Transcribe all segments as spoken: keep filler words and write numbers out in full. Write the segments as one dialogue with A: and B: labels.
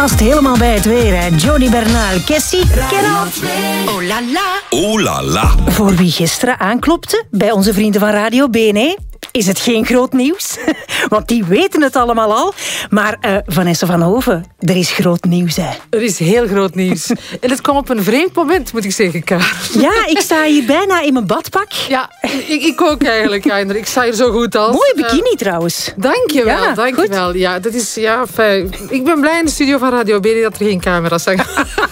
A: past helemaal bij het weer, hè. Johnny Bernal, Kessie, Kenal. Oh la la.
B: Oh la la.
A: Voor wie gisteren aanklopte bij onze vrienden van Radio B N E... is het geen groot nieuws. Want die weten het allemaal al. Maar uh, Vanessa van Hoven, er is groot nieuws, hè.
C: Er is heel groot nieuws. En het kwam op een vreemd moment, moet ik zeggen, Karen.
A: Ja, ik sta hier bijna in mijn badpak.
C: Ja, ik, ik ook eigenlijk, Einder. Ik sta hier zo goed als.
A: Mooie bikini uh, trouwens.
C: Dankjewel,
A: ja,
C: dankjewel. Ja, dat is, ja, fijn. Ik ben blij in de studio van Radio B N E dat er geen camera's zijn.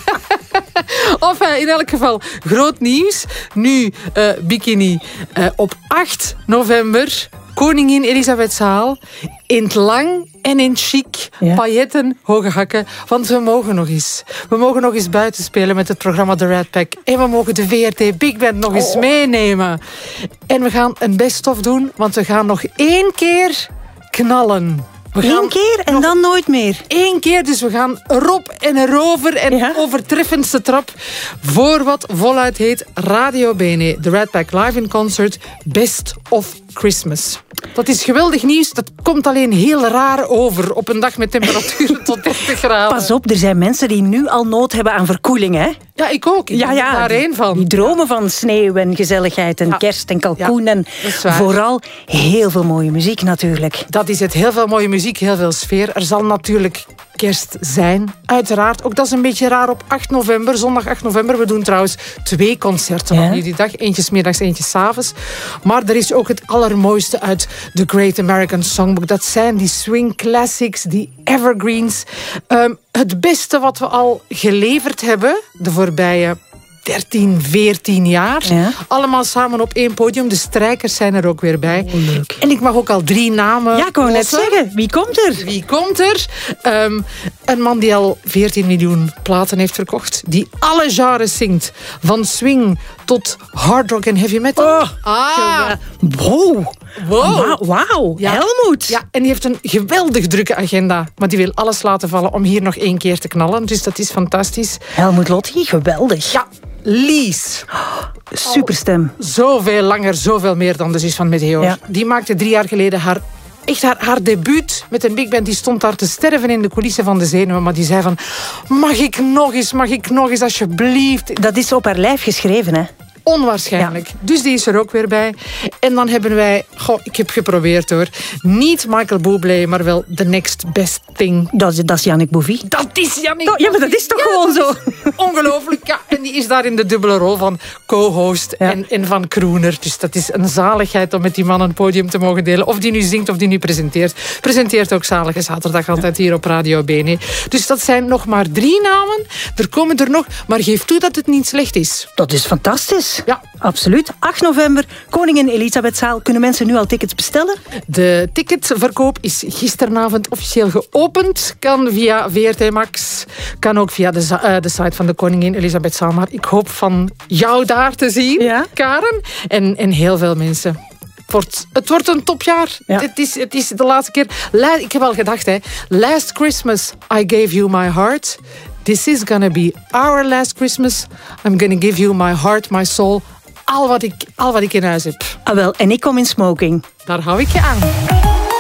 C: Of in elk geval, groot nieuws. Nu, uh, bikini. Uh, op acht november, Koningin Elisabethzaal. In het lang en in het chic. Ja. Pailletten, hoge hakken. Want we mogen nog eens. We mogen nog eens buiten spelen met het programma The Rat Pack. En we mogen de V R T Big Band nog eens oh. meenemen. En we gaan een best-of doen. Want we gaan nog één keer knallen.
A: Eén keer en dan nooit meer.
C: Eén keer, dus we gaan erop en erover en ja. overtreffendste trap voor wat voluit heet Radio B N E, The Rat Pack Live in Concert, Best of Christmas. Dat is geweldig nieuws, dat komt alleen heel raar over op een dag met temperaturen tot dertig graden.
A: Pas op, er zijn mensen die nu al nood hebben aan verkoeling, hè?
C: Ja, ik ook. Ik
A: ja, ja,
C: ben daar één van.
A: Die dromen van sneeuw en gezelligheid en ja. kerst en kalkoen ja, en vooral heel veel mooie muziek natuurlijk.
C: Dat is het, heel veel mooie muziek, heel veel sfeer. Er zal natuurlijk kerst zijn, uiteraard. Ook dat is een beetje raar op acht november, zondag acht november. We doen trouwens twee concerten ja. op die dag. Eentje 's middags, eentje 's avonds. Maar er is ook het allermooiste uit The Great American Songbook. Dat zijn die swing classics, die evergreens. Um, het beste wat we al geleverd hebben de voorbije dertien, veertien jaar. Ja. Allemaal samen op één podium. De strijkers zijn er ook weer bij.
A: Oh, leuk.
C: En ik mag ook al drie namen
A: Ja, ik wou net zeggen. Wie komt er?
C: Wie komt er? Um, een man die al veertien miljoen platen heeft verkocht. Die alle genres zingt. Van swing tot hard rock en heavy metal.
A: Oh, ah. Wow.
C: Wow.
A: Wauw.
C: Ja.
A: Helmoet.
C: Ja, en die heeft een geweldig drukke agenda. Maar die wil alles laten vallen om hier nog één keer te knallen. Dus dat is fantastisch.
A: Helmoet Lotti, geweldig.
C: Ja. Lies.
A: Oh, superstem.
C: Oh, zoveel langer, zoveel meer dan de zus van Meteor. Ja. Die maakte drie jaar geleden haar, echt haar, haar debuut met een big band. Die stond daar te sterven in de coulissen van de zenuwen. Maar die zei van, mag ik nog eens, mag ik nog eens, alsjeblieft.
A: Dat is op haar lijf geschreven, hè?
C: Onwaarschijnlijk. Ja. Dus die is er ook weer bij. En dan hebben wij... Goh, ik heb geprobeerd hoor. Niet Michael Bublé, maar wel The Next Best Thing.
A: Dat is, dat is Yannick Bouvy.
C: Dat is Yannick
A: Bouvy. Ja, maar dat is toch ja, gewoon zo?
C: Ongelooflijk. Ja, en die is daar in de dubbele rol van co-host ja. en, en van crooner. Dus dat is een zaligheid om met die man een podium te mogen delen. Of die nu zingt of die nu presenteert. Presenteert ook Zalige Zaterdag altijd hier op Radio B N E. Dus dat zijn nog maar drie namen. Er komen er nog. Maar geef toe dat het niet slecht is.
A: Dat is fantastisch.
C: Ja,
A: absoluut. acht november, Koningin Elisabethzaal. Kunnen mensen nu al tickets bestellen?
C: De ticketverkoop is gisteravond officieel geopend. Kan via V R T Max. Kan ook via de, uh, de site van de Koningin Elisabethzaal. Maar ik hoop van jou daar te zien, ja? Karen. En, en heel veel mensen. Het wordt, het wordt een topjaar. Ja. Het, is, het is de laatste keer. La, ik heb al gedacht, hè. Last Christmas I gave you my heart. This is gonna be our last Christmas. I'm gonna give you my heart, my soul. Al wat ik, al wat ik in huis heb.
A: Ah wel, en ik kom in smoking.
C: Daar hou ik je aan.